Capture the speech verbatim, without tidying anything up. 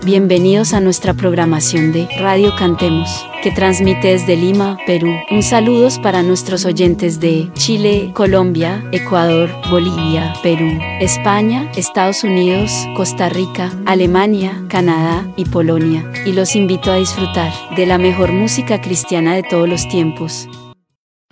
Bienvenidos a nuestra programación de Radio Cantemos, que transmite desde Lima, Perú. Un saludos para nuestros oyentes de Chile, Colombia, Ecuador, Bolivia, Perú, España, Estados Unidos, Costa Rica, Alemania, Canadá y Polonia. Y los invito a disfrutar de la mejor música cristiana de todos los tiempos.